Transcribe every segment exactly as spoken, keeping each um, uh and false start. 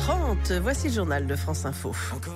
trente. Voici le journal de France Info.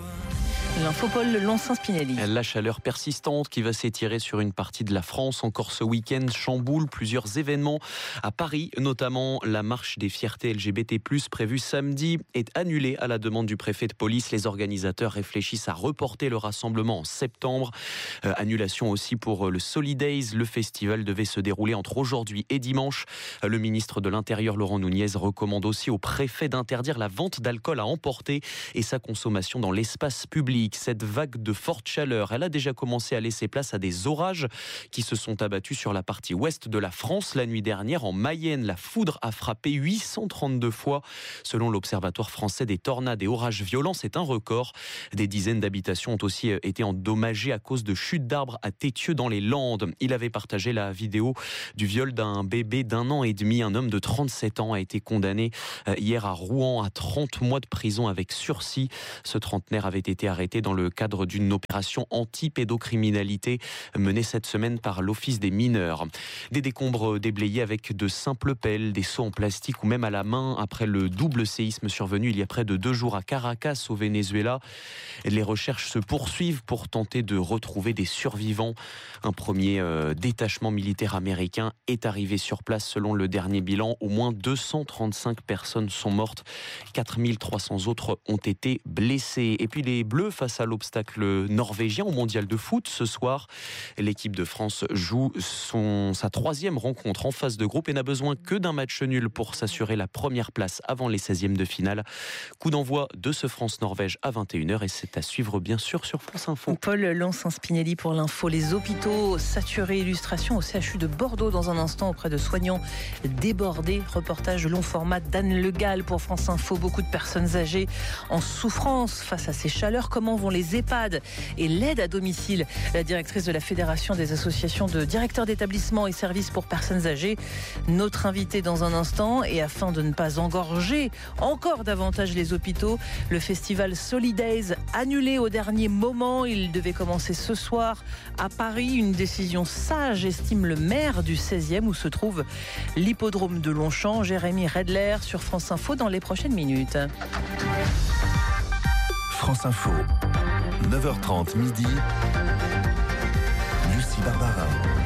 L'infopole Lonsens Spinelli. La chaleur persistante qui va s'étirer sur une partie de la France encore ce week-end chamboule plusieurs événements. À Paris, notamment, la marche des fiertés L G B T plus, prévue samedi, est annulée à la demande du préfet de police. Les organisateurs réfléchissent à reporter le rassemblement en septembre. Euh, annulation aussi pour le Solidays. Le festival devait se dérouler entre aujourd'hui et dimanche. Le ministre de l'Intérieur, Laurent Nunez, recommande aussi au préfet d'interdire la vente d'alcool à emporter et sa consommation dans l'espace public. Cette vague de forte chaleur, elle a déjà commencé à laisser place à des orages qui se sont abattus sur la partie ouest de la France la nuit dernière. En Mayenne, la foudre a frappé huit cent trente-deux fois. Selon l'Observatoire français des tornades et orages violents, c'est un record. Des dizaines d'habitations ont aussi été endommagées à cause de chutes d'arbres à Tétieux dans les Landes. Il avait partagé la vidéo du viol d'un bébé d'un an et demi. Un homme de trente-sept ans a été condamné hier à Rouen à trente mois de prison avec sursis. Ce trentenaire avait été arrêté dans le cadre d'une opération anti-pédocriminalité menée cette semaine par l'Office des mineurs. Des décombres déblayés avec de simples pelles, des seaux en plastique ou même à la main après le double séisme survenu il y a près de deux jours à Caracas au Venezuela. Les recherches se poursuivent pour tenter de retrouver des survivants. Un premier euh, détachement militaire américain est arrivé sur place. Selon le dernier bilan, au moins deux cent trente-cinq personnes sont mortes. quatre mille trois cents autres ont été blessées. Et puis les Bleus face à l'obstacle norvégien au mondial de foot ce soir. L'équipe de France joue son, sa troisième rencontre en phase de groupe et n'a besoin que d'un match nul pour s'assurer la première place avant les seizièmes de finale. Coup d'envoi de ce France-Norvège à vingt et une heures et c'est à suivre bien sûr sur France Info. Paul Lonsens Spinelli pour l'info. Les hôpitaux saturés, illustration au C H U de Bordeaux dans un instant auprès de soignants débordés. Reportage long format d'Anne Le Gall pour France Info. Beaucoup de personnes âgées en souffrance face à ces chaleurs. Comment vont les EHPAD et l'aide à domicile? La directrice de la Fédération des associations de directeurs d'établissements et services pour personnes âgées. Notre invité dans un instant. Et afin de ne pas engorger encore davantage les hôpitaux, le festival Solidays annulé au dernier moment. Il devait commencer ce soir à Paris. Une décision sage, estime le maire du seizième où se trouve l'hippodrome de Longchamp. Jérémy Redler sur France Info dans les prochaines minutes. France Info, neuf heures trente midi, Lucie Barbara.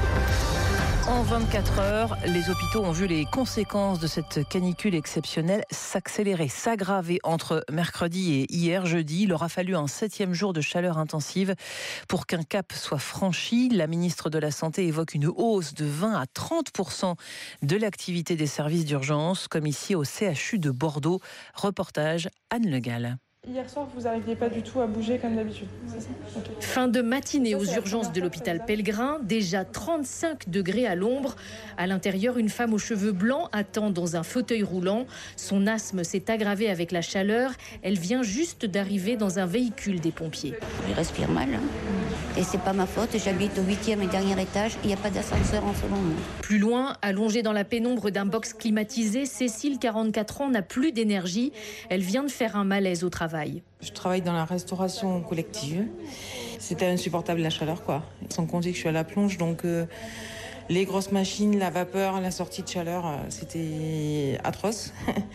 En vingt-quatre heures, les hôpitaux ont vu les conséquences de cette canicule exceptionnelle s'accélérer, s'aggraver entre mercredi et hier jeudi. Il aura fallu un septième jour de chaleur intensive pour qu'un cap soit franchi. La ministre de la Santé évoque une hausse de vingt à trente pour cent de l'activité des services d'urgence, comme ici au C H U de Bordeaux. Reportage Anne Le Gall. Hier soir, vous n'arriviez pas du tout à bouger comme d'habitude, c'est ça ? Okay. Fin de matinée aux urgences de l'hôpital Pellegrin, déjà trente-cinq degrés à l'ombre. À l'intérieur, une femme aux cheveux blancs attend dans un fauteuil roulant. Son asthme s'est aggravé avec la chaleur. Elle vient juste d'arriver dans un véhicule des pompiers. Je respire mal, hein. Et c'est pas ma faute. J'habite au huitième et dernier étage. Il n'y a pas d'ascenseur en ce moment. Plus loin, allongée dans la pénombre d'un box climatisé, Cécile, quarante-quatre ans, n'a plus d'énergie. Elle vient de faire un malaise au travail. Je travaille dans la restauration collective. C'était insupportable la chaleur, quoi. Sans compter que je suis à la plonge, donc euh, les grosses machines, la vapeur, la sortie de chaleur, euh, c'était atroce.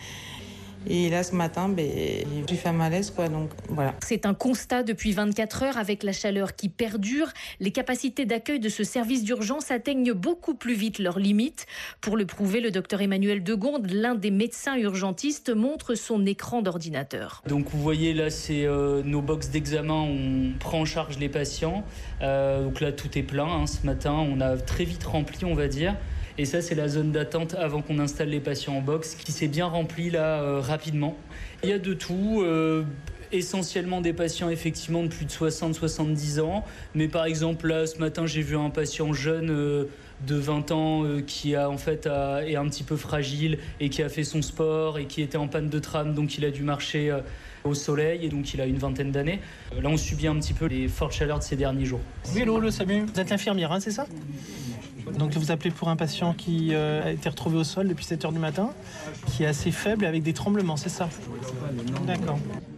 Et là, ce matin, ben, j'ai fait un malaise, quoi, donc voilà. C'est un constat depuis vingt-quatre heures avec la chaleur qui perdure. Les capacités d'accueil de ce service d'urgence atteignent beaucoup plus vite leurs limites. Pour le prouver, le docteur Emmanuel Degonde, l'un des médecins urgentistes, montre son écran d'ordinateur. Donc vous voyez là, c'est euh, nos box d'examen, on prend en charge les patients. Euh, donc là, tout est plein, hein, ce matin, on a très vite rempli, on va dire. Et ça, c'est la zone d'attente avant qu'on installe les patients en box qui s'est bien remplie là euh, rapidement. Il y a de tout, euh, essentiellement des patients effectivement de plus de soixante à soixante-dix ans. Mais par exemple, là, ce matin, j'ai vu un patient jeune euh, de vingt ans euh, qui a, en fait, a, est un petit peu fragile et qui a fait son sport et qui était en panne de tram, donc il a dû marcher euh, au soleil et donc il a une vingtaine d'années. Là, on subit un petit peu les fortes chaleurs de ces derniers jours. Oui, hello, le Samu. Vous êtes l'infirmière, hein, c'est ça ? Donc vous appelez pour un patient qui euh, a été retrouvé au sol depuis sept heures du matin, qui est assez faible avec des tremblements, c'est ça ? D'accord.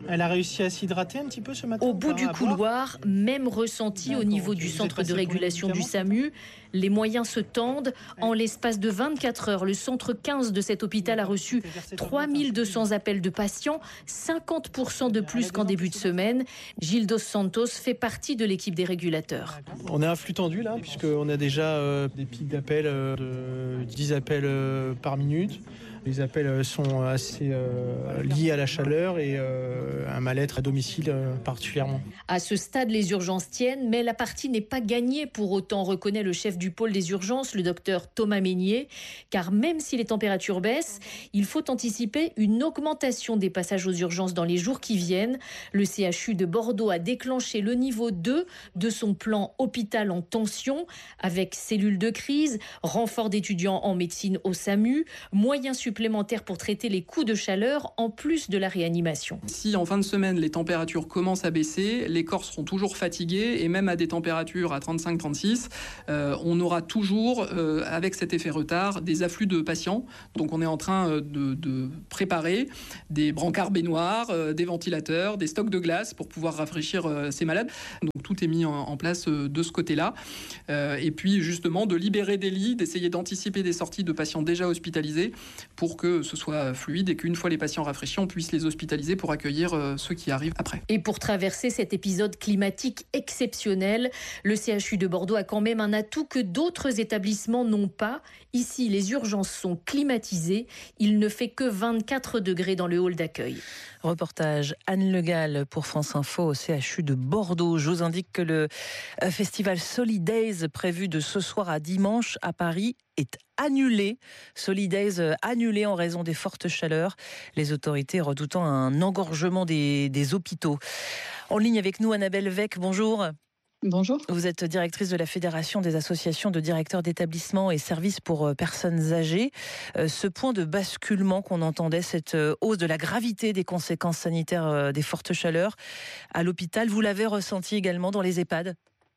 Elle a réussi à s'hydrater un petit peu ce matin? Au bout du couloir, même ressenti au niveau du centre de régulation du SAMU. Les moyens se tendent. En l'espace de vingt-quatre heures, le centre quinze de cet hôpital a reçu trois mille deux cents appels de patients, cinquante pour cent de plus qu'en début de semaine. Gilles Dos Santos fait partie de l'équipe des régulateurs. On est à flux tendu là, puisqu'on a déjà euh, des pics d'appels euh, de dix appels euh, par minute. Les appels sont assez euh, liés à la chaleur et euh, un mal-être à domicile euh, particulièrement. À ce stade, les urgences tiennent, mais la partie n'est pas gagnée pour autant, reconnaît le chef du pôle des urgences, le docteur Thomas Meignier. Car même si les températures baissent, il faut anticiper une augmentation des passages aux urgences dans les jours qui viennent. Le C H U de Bordeaux a déclenché le niveau deux de son plan hôpital en tension, avec cellules de crise, renfort d'étudiants en médecine au SAMU, moyens supplémentaires supplémentaires pour traiter les coups de chaleur en plus de la réanimation. Si en fin de semaine les températures commencent à baisser, les corps seront toujours fatigués et même à des températures à trente-cinq trente-six, euh, on aura toujours, euh, avec cet effet retard, des afflux de patients. Donc on est en train de, de préparer des brancards baignoires, euh, des ventilateurs, des stocks de glace pour pouvoir rafraîchir euh, ces malades. Donc tout est mis en, en place euh, de ce côté-là. Euh, et puis justement de libérer des lits, d'essayer d'anticiper des sorties de patients déjà hospitalisés pour pour que ce soit fluide et qu'une fois les patients rafraîchis, on puisse les hospitaliser pour accueillir euh, ceux qui arrivent après. Et pour traverser cet épisode climatique exceptionnel, le C H U de Bordeaux a quand même un atout que d'autres établissements n'ont pas. Ici, les urgences sont climatisées. Il ne fait que vingt-quatre degrés dans le hall d'accueil. Reportage Anne Le Gall pour France Info au C H U de Bordeaux. Je vous indique que le festival Solidays prévu de ce soir à dimanche à Paris est annulé. Solidays annulé en raison des fortes chaleurs. Les autorités redoutant un engorgement des, des hôpitaux. En ligne avec nous, Annabelle Vec, bonjour. Bonjour. Vous êtes directrice de la Fédération des associations de directeurs d'établissements et services pour personnes âgées. Ce point de basculement qu'on entendait, cette hausse de la gravité des conséquences sanitaires des fortes chaleurs à l'hôpital, vous l'avez ressenti également dans les EHPAD ?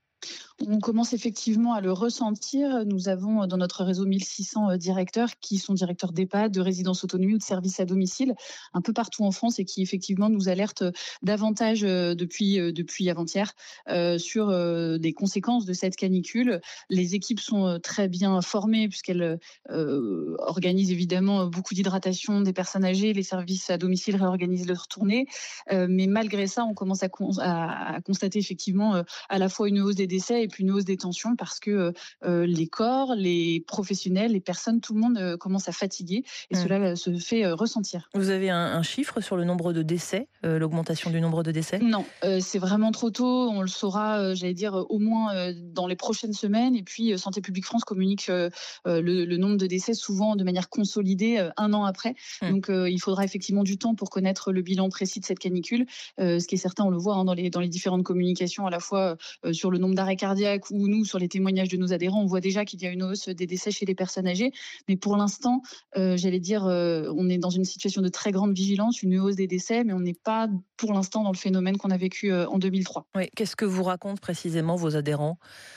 On commence effectivement à le ressentir. Nous avons dans notre réseau mille six cents directeurs qui sont directeurs d'EHPAD, de résidence autonomie ou de services à domicile un peu partout en France et qui effectivement nous alertent davantage depuis, depuis avant-hier euh, sur euh, des conséquences de cette canicule. Les équipes sont très bien formées puisqu'elles euh, organisent évidemment beaucoup d'hydratation des personnes âgées. Les services à domicile réorganisent leur tournée. Euh, mais malgré ça, on commence à, con- à, à constater effectivement euh, à la fois une hausse des décès et puis une hausse des tensions parce que euh, les corps, les professionnels, les personnes, tout le monde euh, commence à fatiguer et mmh. cela euh, se fait euh, ressentir. Vous avez un, un chiffre sur le nombre de décès, euh, l'augmentation du nombre de décès ? Non, euh, c'est vraiment trop tôt. On le saura, euh, j'allais dire, euh, au moins euh, dans les prochaines semaines. Et puis, euh, Santé publique France communique euh, euh, le, le nombre de décès souvent de manière consolidée euh, un an après. Mmh. Donc, euh, il faudra effectivement du temps pour connaître le bilan précis de cette canicule. Euh, ce qui est certain, on le voit hein, dans, les, dans les différentes communications, à la fois euh, sur le nombre d'arrêts cardiaques ou nous, sur les témoignages de nos adhérents, on voit déjà qu'il y a une hausse des décès chez les personnes âgées. Mais pour l'instant, euh, j'allais dire, euh, on est dans une situation de très grande vigilance, une hausse des décès, mais on n'est pas pour l'instant dans le phénomène qu'on a vécu euh, en deux mille trois. Oui. Qu'est-ce que vous racontent précisément vos adhérents ?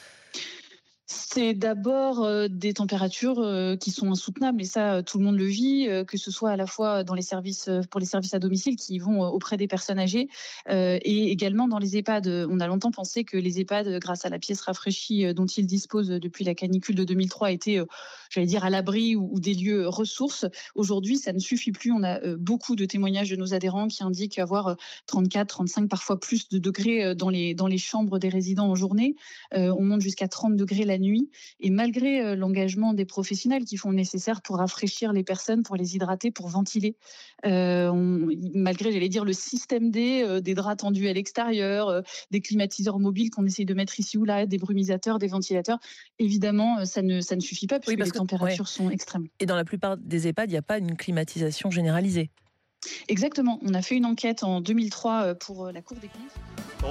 C'est d'abord euh, des températures euh, qui sont insoutenables et ça, euh, tout le monde le vit, euh, que ce soit à la fois dans les services, euh, pour les services à domicile qui vont euh, auprès des personnes âgées euh, et également dans les EHPAD. On a longtemps pensé que les EHPAD, grâce à la pièce rafraîchie euh, dont ils disposent depuis la canicule de deux mille trois, étaient, euh, j'allais dire, à l'abri ou, ou des lieux ressources. Aujourd'hui, ça ne suffit plus. On a euh, beaucoup de témoignages de nos adhérents qui indiquent avoir euh, trente-quatre, trente-cinq, parfois plus de degrés euh, dans les, dans les chambres des résidents en journée. Euh, on monte jusqu'à trente degrés la nuit. Et malgré euh, l'engagement des professionnels qui font le nécessaire pour rafraîchir les personnes, pour les hydrater, pour ventiler, euh, on, malgré, j'allais dire, le système D, euh, des draps tendus à l'extérieur, euh, des climatiseurs mobiles qu'on essaye de mettre ici ou là, des brumisateurs, des ventilateurs, évidemment, ça ne, ça ne suffit pas puisque oui, les que, températures ouais. sont extrêmes. Et dans la plupart des EHPAD, il n'y a pas une climatisation généralisée. Exactement. On a fait une enquête en deux mille trois pour la Cour des comptes.